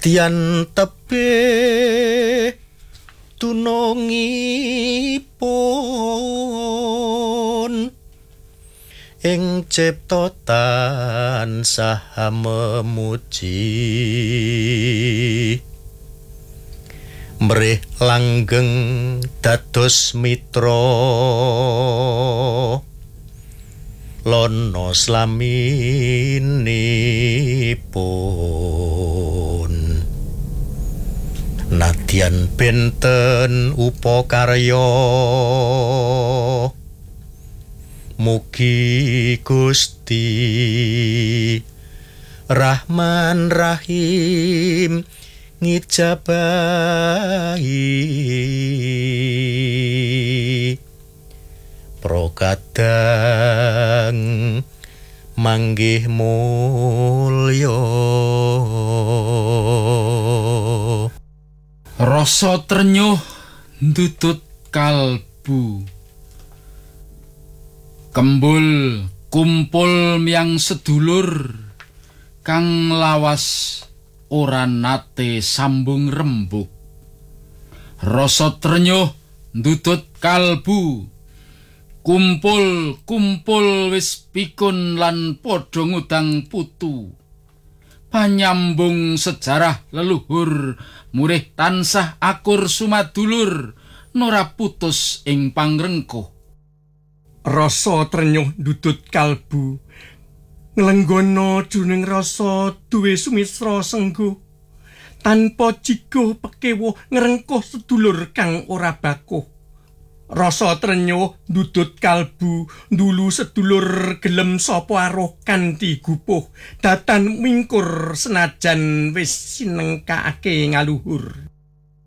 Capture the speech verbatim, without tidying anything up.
Nadyan tebih tunungipun ing cipta tansah memuji mrih langgeng dados mitra lono slaminipun nadyan benten upakarya mugi Gusti Rahman Rahim ngijabahi prokadang manggih mulya. Rasa trenyuh ndutut kalbu kembul kumpul miyang sedulur kang lawas ora nate sambung rembug. Rasa trenyuh ndutut kalbu kumpul-kumpul wis pikun lan padha ngudang putu. Panyambung sejarah leluhur murih tansah akur sumadulur nora putus ing pangrengkuh. Rasa trenyuh ndudut kalbu nglenggono jroning rasa duwe sumisra sengguh tanpa jigo pekewo ngrengkuh sedulur kang ora bakuh. Rasa trenyuh ndudut kalbu ndulu sedulur gelem sapa aruh kanthi gupuh datan mingkur senajan wis sinengkake ngaluhur.